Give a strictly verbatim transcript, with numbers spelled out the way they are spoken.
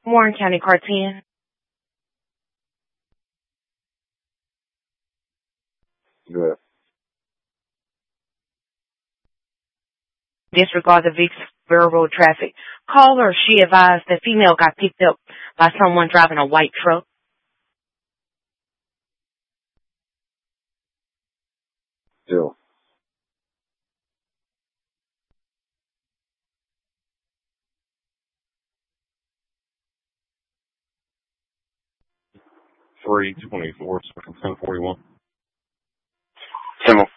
Warren County Car ten. Good. Disregard the Vicksburg Road traffic. Caller, she advised the female got picked up by someone driving a white truck. Still. three twenty-four, ten forty-one. Kimmel.